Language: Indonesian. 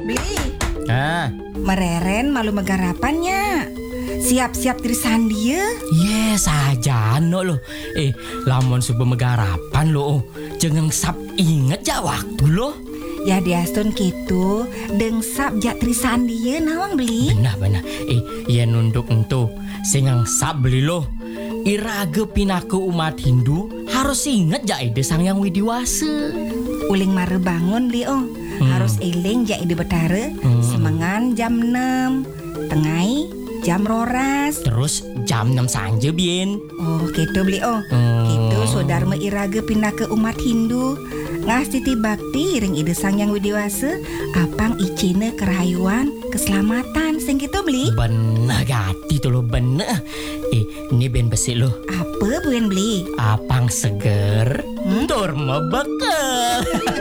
Beli. Ah, Mereren malu megarapannya. Siap-siap tirisan dia. yes aja no lo. Lamun subuh megarapan lo. Jangan sap inget ja waktu lo. Ya diastun gitu. Dengsap jak tirisan dia nawang beli. Benar. Ya nunduk ento. Singang sap beli lo. Iraga pinaku umat Hindu harus inget ja ide sang yang widiwasa. Uling mare bangun beli Harus eling jak ide betara. Semangan jam 6. Tengai jam roras. Terus jam 6 sanja bien. Oh gitu beli Gitu saudara iraga pindah ke umat Hindu. Ngas titi bakti ring ide sang yang widiwasa. Apang icine kerayuan keselamatan sing gitu beli. Bener gati tuh lo bener. Ini ben besi lo. Apa buen beli? Apang seger. Dorma bekal.